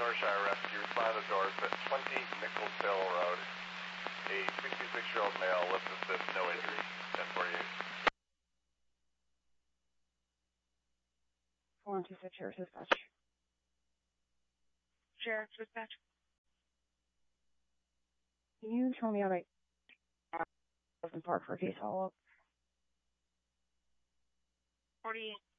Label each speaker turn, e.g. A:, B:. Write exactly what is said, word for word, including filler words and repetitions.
A: Shire Rescue. Respond to doors at twenty Nicholsville Road. A sixty-six-year-old male, lift assist, no injuries. ten forty-eight.
B: four one two six, Sheriff's Dispatch.
C: Sheriff's Dispatch.
B: Can you tell me how to Park for a case follow-up?
C: forty-eight.